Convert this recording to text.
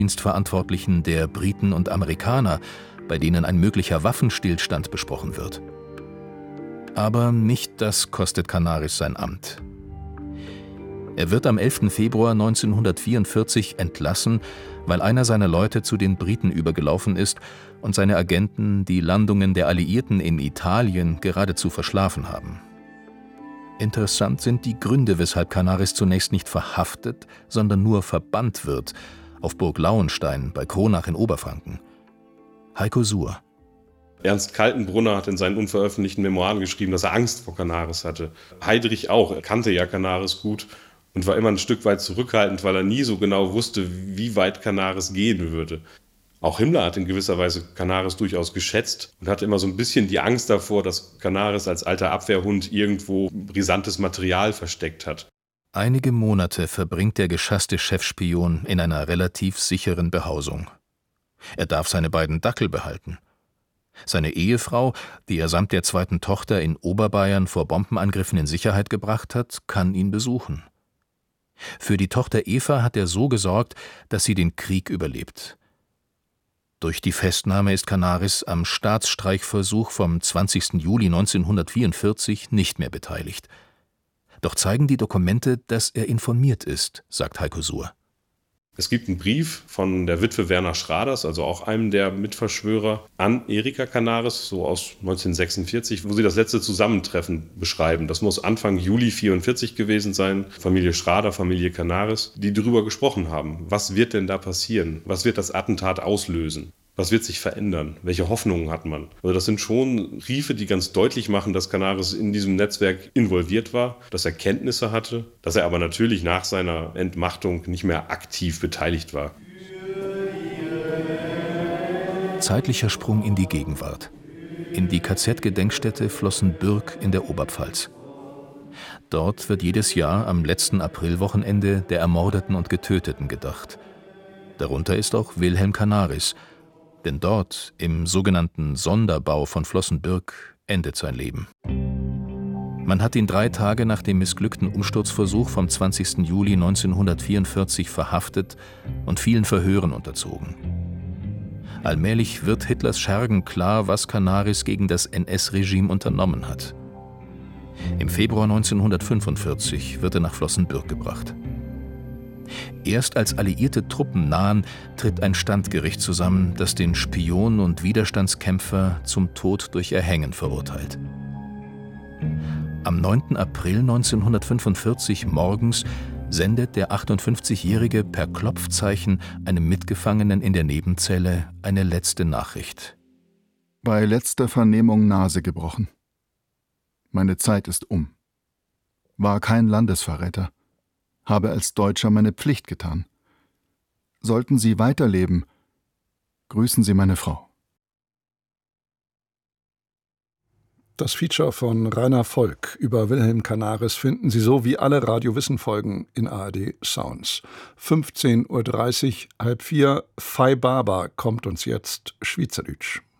Dienstverantwortlichen der Briten und Amerikaner, bei denen ein möglicher Waffenstillstand besprochen wird. Aber nicht das kostet Canaris sein Amt. Er wird am 11. Februar 1944 entlassen, weil einer seiner Leute zu den Briten übergelaufen ist und seine Agenten die Landungen der Alliierten in Italien geradezu verschlafen haben. Interessant sind die Gründe, weshalb Canaris zunächst nicht verhaftet, sondern nur verbannt wird, auf Burg Lauenstein bei Kronach in Oberfranken. Heiko Suhr. Ernst Kaltenbrunner hat in seinen unveröffentlichten Memoiren geschrieben, dass er Angst vor Canaris hatte. Heydrich auch, er kannte ja Canaris gut und war immer ein Stück weit zurückhaltend, weil er nie so genau wusste, wie weit Canaris gehen würde. Auch Himmler hat in gewisser Weise Canaris durchaus geschätzt und hatte immer so ein bisschen die Angst davor, dass Canaris als alter Abwehrhund irgendwo brisantes Material versteckt hat. Einige Monate verbringt der geschasste Chefspion in einer relativ sicheren Behausung. Er darf seine beiden Dackel behalten. Seine Ehefrau, die er samt der zweiten Tochter in Oberbayern vor Bombenangriffen in Sicherheit gebracht hat, kann ihn besuchen. Für die Tochter Eva hat er so gesorgt, dass sie den Krieg überlebt. Durch die Festnahme ist Canaris am Staatsstreichversuch vom 20. Juli 1944 nicht mehr beteiligt. Doch zeigen die Dokumente, dass er informiert ist, sagt Heiko Suhr. Es gibt einen Brief von der Witwe Werner Schraders, also auch einem der Mitverschwörer, an Erika Canaris, so aus 1946, wo sie das letzte Zusammentreffen beschreiben. Das muss Anfang Juli 1944 gewesen sein. Familie Schrader, Familie Canaris, die darüber gesprochen haben. Was wird denn da passieren? Was wird das Attentat auslösen? Was wird sich verändern? Welche Hoffnungen hat man? Also das sind schon Briefe, die ganz deutlich machen, dass Canaris in diesem Netzwerk involviert war, dass er Kenntnisse hatte, dass er aber natürlich nach seiner Entmachtung nicht mehr aktiv beteiligt war. Zeitlicher Sprung in die Gegenwart. In die KZ-Gedenkstätte Flossenbürg in der Oberpfalz. Dort wird jedes Jahr am letzten Aprilwochenende der Ermordeten und Getöteten gedacht. Darunter ist auch Wilhelm Canaris, denn dort, im sogenannten Sonderbau von Flossenbürg, endet sein Leben. Man hat ihn 3 Tage nach dem missglückten Umsturzversuch vom 20. Juli 1944 verhaftet und vielen Verhören unterzogen. Allmählich wird Hitlers Schergen klar, was Canaris gegen das NS-Regime unternommen hat. Im Februar 1945 wird er nach Flossenbürg gebracht. Erst als alliierte Truppen nahen, tritt ein Standgericht zusammen, das den Spion und Widerstandskämpfer zum Tod durch Erhängen verurteilt. Am 9. April 1945 morgens sendet der 58-Jährige per Klopfzeichen einem Mitgefangenen in der Nebenzelle eine letzte Nachricht. Bei letzter Vernehmung Nase gebrochen. Meine Zeit ist um. War kein Landesverräter. Habe als Deutscher meine Pflicht getan. Sollten Sie weiterleben, grüßen Sie meine Frau. Das Feature von Rainer Volk über Wilhelm Canaris finden Sie so wie alle Radio-Wissen-Folgen in ARD Sounds. 15:30 Uhr, 15:30, Fei Baba kommt uns jetzt Schweizerdeutsch.